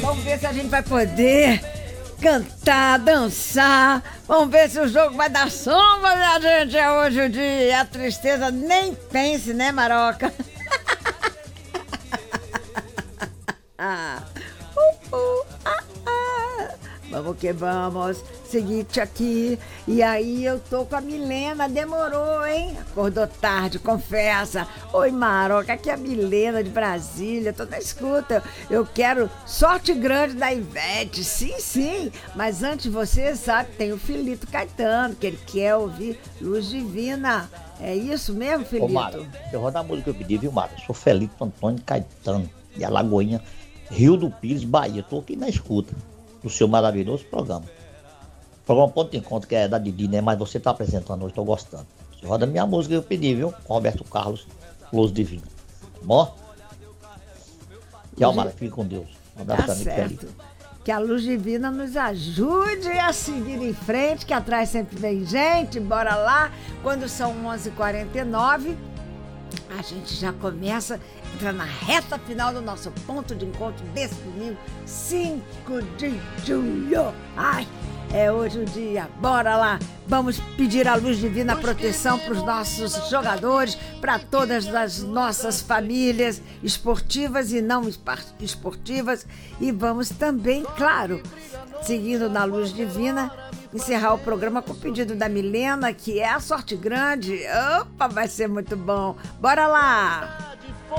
Vamos ver se a gente vai poder cantar, dançar. Vamos ver se o jogo vai dar sombra, minha gente. É hoje o dia. A tristeza nem pense, né, Maroca? Vamos que vamos. Seguinte aqui. E aí eu tô com a Milena. Demorou, hein? Acordou tarde, confessa. Oi, Maroca. Aqui é a Milena de Brasília. Tô na escuta. Eu quero Sorte Grande da Ivete. Sim, sim. Mas antes de você, sabe, tem o Filito Caetano, que ele quer ouvir Luz Divina. É isso mesmo, Filito? Ô, Mara, eu vou dar a música que eu pedi, viu, Mara? Eu sou Felito Antônio Caetano, de Alagoinha, Rio do Pires, Bahia. Tô aqui na escuta do seu maravilhoso programa. O programa Ponto de Encontro, que é da Didi, né? Mas você tá apresentando hoje, tô gostando. Você roda a minha música que eu pedi, viu? Com Roberto Carlos, Luz Divina. Tá bom? Tchau, Mara. Fique com Deus. Um abraço, Tá amigo certo. Felipe. Que a Luz Divina nos ajude a seguir em frente, que atrás sempre vem gente. Bora lá. Quando são 11h49, a gente já começa, entra na reta final do nosso ponto de encontro desse domingo, 5 de julho. Ai, é hoje o dia. Bora lá. Vamos pedir a Luz Divina proteção para os nossos jogadores, para todas as nossas famílias esportivas e não esportivas. E vamos também, claro, seguindo na Luz Divina, encerrar o programa com o pedido da Milena, que é a Sorte Grande. Opa, vai ser muito bom. Bora lá!